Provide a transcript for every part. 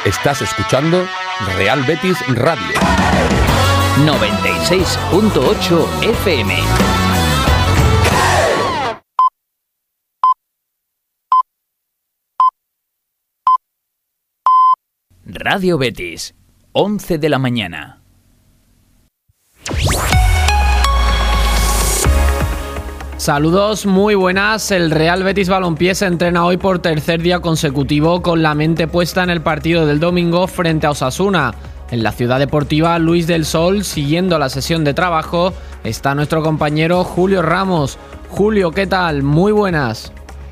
Estás escuchando Real Betis Radio 96.8 FM. Radio Betis, 11 de la mañana. Saludos, muy buenas. El Real Betis Balompié se entrena hoy por tercer día consecutivo con la mente puesta en el partido del domingo frente a Osasuna. En la ciudad deportiva Luis del Sol, siguiendo la sesión de trabajo, está nuestro compañero Julio Ramos. Julio, ¿qué tal? Muy buenas.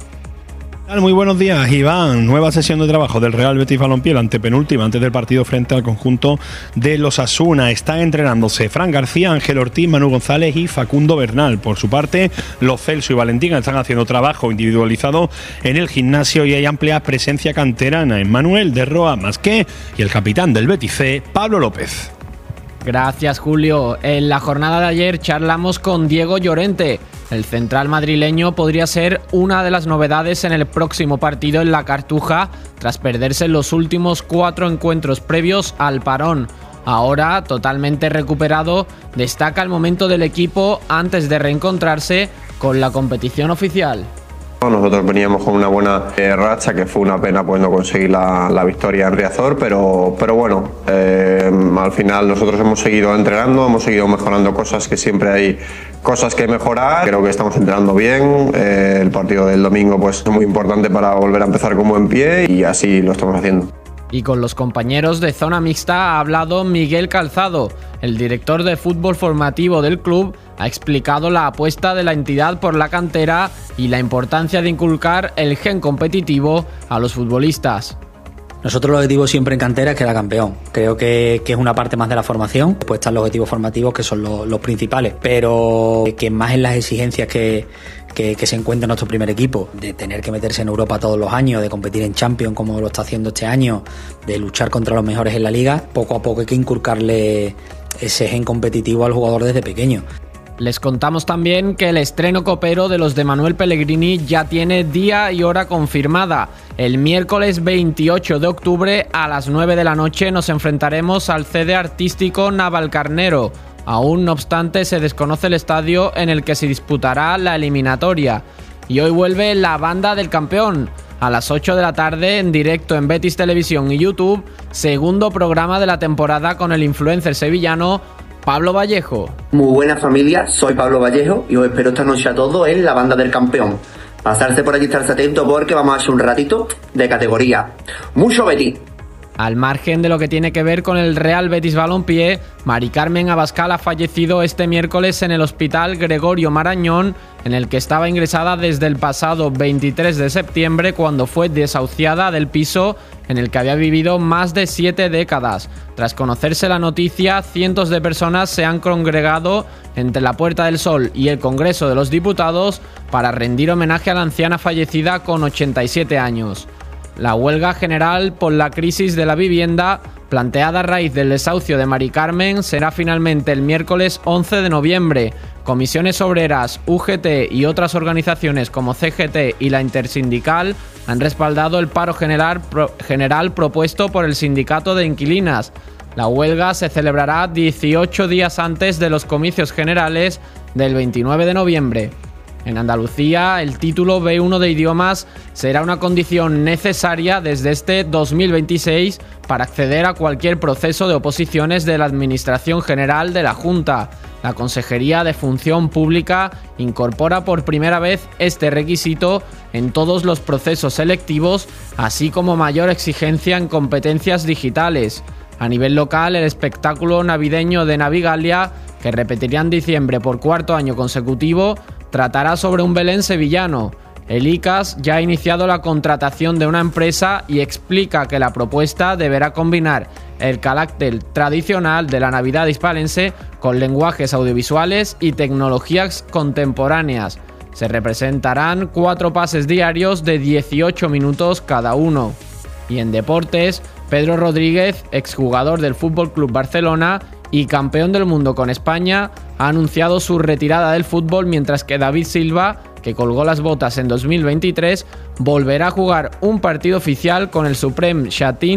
Muy buenos días, Iván. Nueva sesión de trabajo del Real Betis Balompié, la antepenúltima antes del partido frente al conjunto de los Osasuna. Están entrenándose Fran García, Ángel Ortiz, Manu González y Facundo Bernal. Por su parte, Lo Celso y Valentín están haciendo trabajo individualizado en el gimnasio y hay amplia presencia canterana en Manuel de Roa Masqué y el capitán del Betis C, Pablo López. Gracias, Julio. En la jornada de ayer charlamos con Diego Llorente. El central madrileño podría ser una de las novedades en el próximo partido en la Cartuja, tras perderse los últimos 4 encuentros previos al parón. Ahora, totalmente recuperado, destaca el momento del equipo antes de reencontrarse con la competición oficial. Nosotros veníamos con una buena racha, que fue una pena pues no conseguir la victoria en Riazor, pero bueno, al final nosotros hemos seguido entrenando, hemos seguido mejorando cosas, que siempre hay cosas que mejorar. Creo que estamos entrenando bien, el partido del domingo pues es muy importante para volver a empezar con buen pie y así lo estamos haciendo. Y con los compañeros de zona mixta ha hablado Miguel Calzado. El director de fútbol formativo del club ha explicado la apuesta de la entidad por la cantera y la importancia de inculcar el gen competitivo a los futbolistas. Nosotros el objetivo siempre en cantera es quedar campeón. Creo que es una parte más de la formación. Después están los objetivos formativos, que son los principales, pero que más en las exigencias que se encuentra nuestro primer equipo, de tener que meterse en Europa todos los años, de competir en Champions como lo está haciendo este año, de luchar contra los mejores en la liga. Poco a poco hay que inculcarle ese gen competitivo al jugador desde pequeño. Les contamos también que el estreno copero de los de Manuel Pellegrini ya tiene día y hora confirmada. El miércoles 28 de octubre a las 9 de la noche nos enfrentaremos al CD Artístico Navalcarnero. Aún no obstante se desconoce el estadio en el que se disputará la eliminatoria. Y hoy vuelve la banda del campeón. A las 8 de la tarde en directo en Betis Televisión y YouTube, segundo programa de la temporada con el influencer sevillano Pablo Vallejo. Muy buena familia, soy Pablo Vallejo y os espero esta noche a todos en la banda del campeón. Pasarse por allí, estarse atento porque vamos a hacer un ratito de categoría. ¡Mucho Betis! Al margen de lo que tiene que ver con el Real Betis Balompié, Mari Carmen Abascal ha fallecido este miércoles en el Hospital Gregorio Marañón, en el que estaba ingresada desde el pasado 23 de septiembre, cuando fue desahuciada del piso en el que había vivido más de 7 décadas. Tras conocerse la noticia, cientos de personas se han congregado entre la Puerta del Sol y el Congreso de los Diputados para rendir homenaje a la anciana fallecida con 87 años. La huelga general por la crisis de la vivienda, planteada a raíz del desahucio de Mari Carmen, será finalmente el miércoles 11 de noviembre. Comisiones obreras, UGT y otras organizaciones como CGT y la Intersindical han respaldado el paro general propuesto por el Sindicato de Inquilinas. La huelga se celebrará 18 días antes de los comicios generales del 29 de noviembre. En Andalucía, el título B1 de idiomas será una condición necesaria desde este 2026 para acceder a cualquier proceso de oposiciones de la Administración General de la Junta. La Consejería de Función Pública incorpora por primera vez este requisito en todos los procesos selectivos, así como mayor exigencia en competencias digitales. A nivel local, el espectáculo navideño de Navigalia, que repetirá en diciembre por cuarto año consecutivo, tratará sobre un Belén sevillano. El ICAS ya ha iniciado la contratación de una empresa y explica que la propuesta deberá combinar el carácter tradicional de la Navidad hispalense con lenguajes audiovisuales y tecnologías contemporáneas. Se representarán 4 pases diarios de 18 minutos cada uno. Y en deportes, Pedro Rodríguez, exjugador del FC Barcelona y campeón del mundo con España, ha anunciado su retirada del fútbol, mientras que David Silva, que colgó las botas en 2023, volverá a jugar un partido oficial con el Supreme Chatin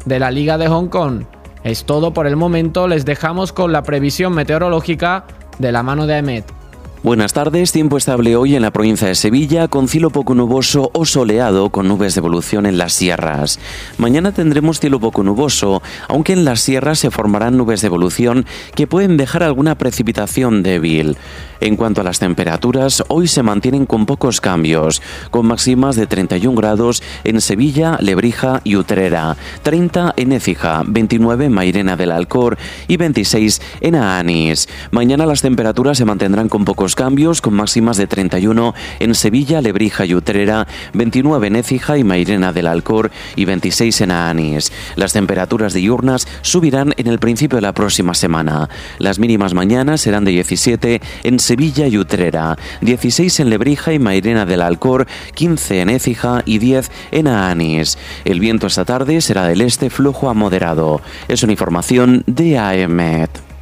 de la Liga de Hong Kong. Es todo por el momento, les dejamos con la previsión meteorológica de la mano de Ahmed. Buenas tardes, tiempo estable hoy en la provincia de Sevilla, con cielo poco nuboso o soleado con nubes de evolución en las sierras. Mañana tendremos cielo poco nuboso, aunque en las sierras se formarán nubes de evolución que pueden dejar alguna precipitación débil. En cuanto a las temperaturas, hoy se mantienen con pocos cambios, con máximas de 31 grados en Sevilla, Lebrija y Utrera, 30 en Écija, 29 en Mairena del Alcor y 26 en Aanís. Mañana las temperaturas se mantendrán con pocos cambios, con máximas de 31 en Sevilla, Lebrija y Utrera, 29 en Écija y Mairena del Alcor y 26 en Aanís. Las temperaturas diurnas subirán en el principio de la próxima semana. Las mínimas mañana serán de 17 en Sevilla y Utrera, 16 en Lebrija y Mairena del Alcor, 15 en Écija y 10 en Aanís. El viento esta tarde será del este flojo a moderado. Es una información de AEMET.